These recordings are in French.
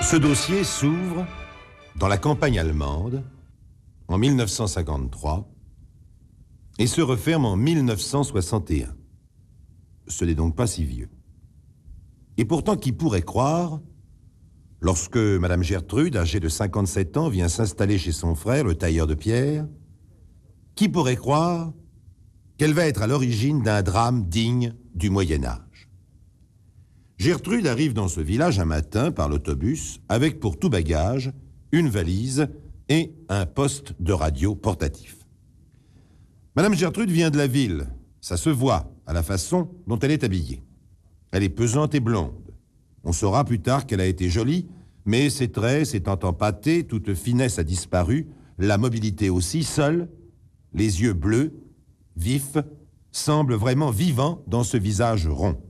Ce dossier s'ouvre dans la campagne allemande en 1953 et se referme en 1961. Ce n'est donc pas si vieux. Et pourtant, qui pourrait croire, lorsque Madame Gertrude, âgée de 57 ans, vient s'installer chez son frère, le tailleur de pierre, qui pourrait croire qu'elle va être à l'origine d'un drame digne du Moyen-Âge? Gertrude arrive dans ce village un matin par l'autobus avec pour tout bagage une valise et un poste de radio portatif. Madame Gertrude vient de la ville, ça se voit à la façon dont elle est habillée. Elle est pesante et blonde. On saura plus tard qu'elle a été jolie, mais ses traits s'étant empâtés, toute finesse a disparu, la mobilité aussi, seule, les yeux bleus, vifs, semblent vraiment vivants dans ce visage rond.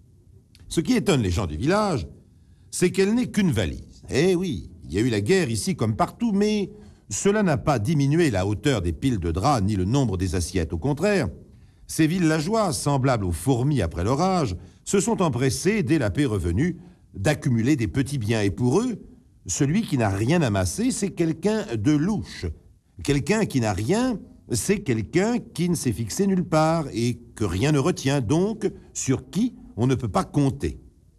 Ce qui étonne les gens du village, c'est qu'elle n'est qu'une valise. Eh oui, il y a eu la guerre ici comme partout, mais cela n'a pas diminué la hauteur des piles de draps ni le nombre des assiettes. Au contraire, ces villageois, semblables aux fourmis après l'orage, se sont empressés, dès la paix revenue, d'accumuler des petits biens. Et pour eux, celui qui n'a rien amassé, c'est quelqu'un de louche. Quelqu'un qui n'a rien, c'est quelqu'un qui ne s'est fixé nulle part et que rien ne retient, donc sur qui on ne peut pas compter.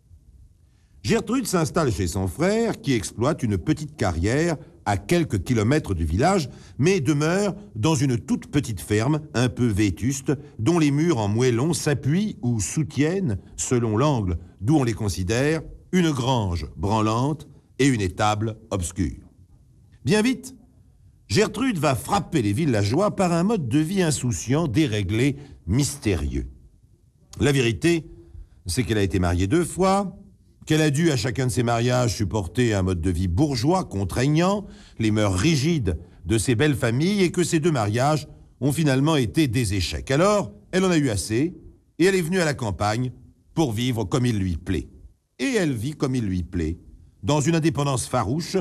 Gertrude s'installe chez son frère, qui exploite une petite carrière à quelques kilomètres du village, mais demeure dans une toute petite ferme, un peu vétuste, dont les murs en moellon s'appuient ou soutiennent, selon l'angle d'où on les considère, une grange branlante et une étable obscure. Bien vite, Gertrude va frapper les villageois par un mode de vie insouciant, déréglé, mystérieux. La vérité, c'est qu'elle a été mariée 2 fois, qu'elle a dû à chacun de ses mariages supporter un mode de vie bourgeois, contraignant, les mœurs rigides de ses belles familles, et que ces 2 mariages ont finalement été des échecs. Alors, elle en a eu assez, et elle est venue à la campagne pour vivre comme il lui plaît. Et elle vit comme il lui plaît, dans une indépendance farouche,